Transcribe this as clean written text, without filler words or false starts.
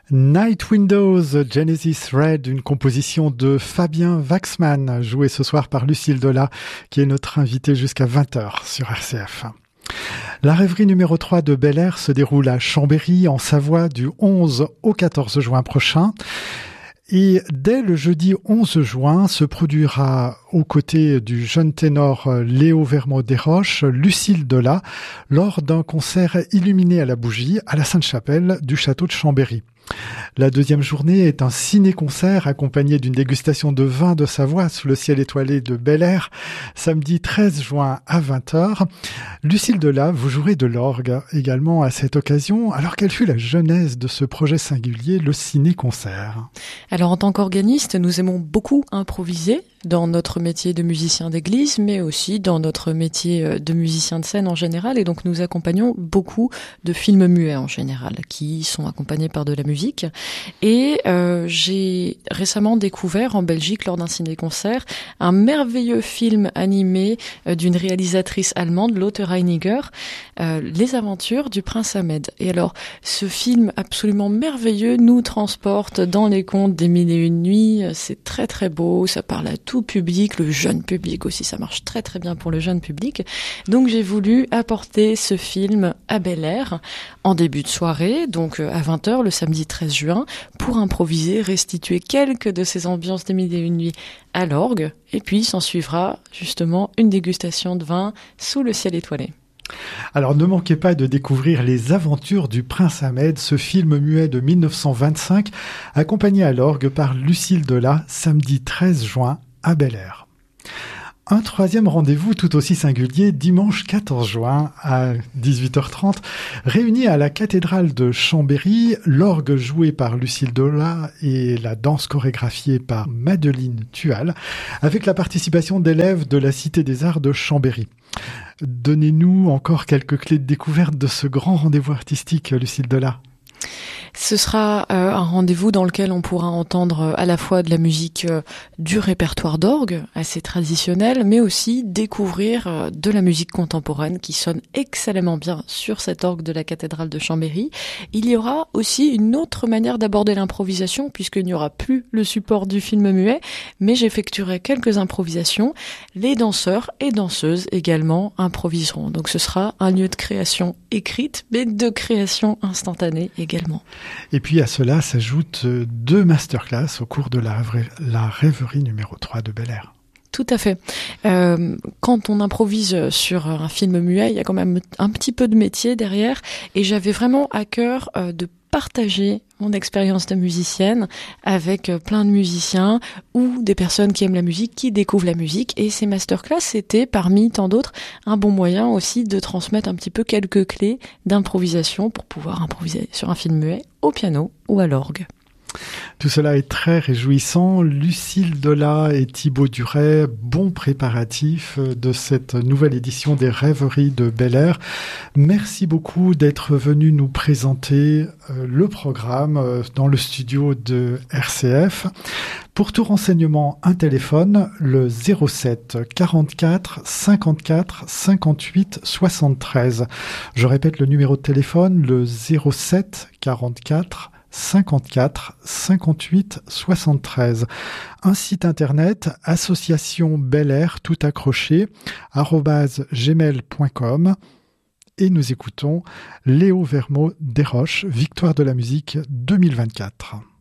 Night Windows, Genesis Red, une composition de Fabien Waxman, jouée ce soir par Lucille Delat, qui est notre invitée jusqu'à 20h sur RCF. La rêverie numéro 3 de Bel Air se déroule à Chambéry, en Savoie, du 11 au 14 juin prochain. Et dès le jeudi 11 juin se produira aux côtés du jeune ténor Léo Vermeaux-Desroches, Lucille Delat, lors d'un concert illuminé à la bougie à la Sainte-Chapelle du château de Chambéry. La deuxième journée est un ciné-concert accompagné d'une dégustation de vin de Savoie sous le ciel étoilé de Bel Air, samedi 13 juin à 20h. Lucille Delat, vous jouerez de l'orgue également à cette occasion. Alors, quelle fut la genèse de ce projet singulier, le ciné-concert ? Alors, en tant qu'organiste, nous aimons beaucoup improviser dans notre métier de musicien d'église, mais aussi dans notre métier de musicien de scène en général. Et donc, nous accompagnons beaucoup de films muets en général, qui sont accompagnés par de la musique. Et j'ai récemment découvert en Belgique, lors d'un ciné-concert, un merveilleux film animé d'une réalisatrice allemande, Lotte Reiniger, Les aventures du prince Ahmed. Et alors, ce film absolument merveilleux nous transporte dans les contes des Mille et une nuits. C'est très très beau, ça parle à tout public, le jeune public aussi, ça marche très très bien pour le jeune public. Donc j'ai voulu apporter ce film à Bel Air en début de soirée, donc à 20h le samedi 13 juin, pour improviser, restituer quelques de ces ambiances des Mille et une nuits à l'orgue, et puis s'en suivra justement une dégustation de vin sous le ciel étoilé. Alors ne manquez pas de découvrir Les aventures du prince Ahmed, ce film muet de 1925, accompagné à l'orgue par Lucille Delat, samedi 13 juin à Bel Air. Un troisième rendez-vous tout aussi singulier, dimanche 14 juin à 18h30, réunis à la cathédrale de Chambéry, l'orgue joué par Lucille Delat et la danse chorégraphiée par Madeleine Tual, avec la participation d'élèves de la Cité des Arts de Chambéry. Donnez-nous encore quelques clés de découverte de ce grand rendez-vous artistique, Lucille Delat. Ce sera un rendez-vous dans lequel on pourra entendre à la fois de la musique du répertoire d'orgue, assez traditionnel, mais aussi découvrir de la musique contemporaine qui sonne excellemment bien sur cet orgue de la cathédrale de Chambéry. Il y aura aussi une autre manière d'aborder l'improvisation, puisqu'il n'y aura plus le support du film muet, mais j'effectuerai quelques improvisations. Les danseurs et danseuses également improviseront. Donc ce sera un lieu de création écrite, mais de création instantanée également. Et puis à cela s'ajoutent 2 masterclass au cours de la rêverie numéro 3 de Bel Air. Tout à fait. Quand on improvise sur un film muet, il y a quand même un petit peu de métier derrière, et j'avais vraiment à cœur de partager mon expérience de musicienne avec plein de musiciens ou des personnes qui aiment la musique, qui découvrent la musique. Et ces masterclass, c'était parmi tant d'autres un bon moyen aussi de transmettre un petit peu quelques clés d'improvisation pour pouvoir improviser sur un film muet au piano ou à l'orgue. Tout cela est très réjouissant. Lucille Delat et Thibaut Duret, bon préparatif de cette nouvelle édition des Rêveries de Bel Air. Merci beaucoup d'être venu nous présenter le programme dans le studio de RCF. Pour tout renseignement, un téléphone, le 07 44 54 58 73. Je répète le numéro de téléphone, le 07 44 54 58 73. Un site internet, association Bel Air, tout accroché, @gmail.com. Et nous écoutons Léo Vermeaux-Desroches, Victoire de la musique 2024.